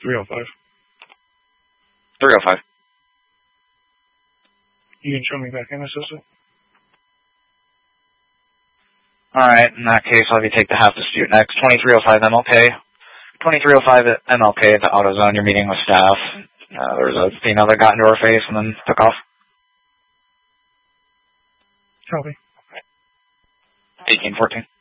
305. 305. You can show me back in, assistant. Alright, in that case, I'll have you take the half dispute next. 2305 MLK. 2305 MLK at the AutoZone. You're meeting with staff. There was a female that got into her face and then took off. Copy. 1814.